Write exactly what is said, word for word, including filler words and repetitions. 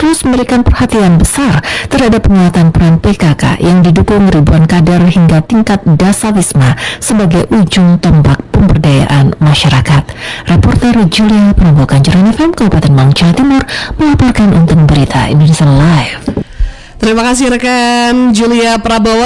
terus memberikan perhatian besar terhadap penguatan peran P K K yang didukung ribuan kader hingga tingkat Dasawisma sebagai ujung tombak pemberdayaan masyarakat. Reporter Julia Prabowo, Kanjuran F M, Kabupaten Malang, Jawa Timur, melaporkan untuk Berita Indonesia Live. Terima kasih rekan Julia Prabowo.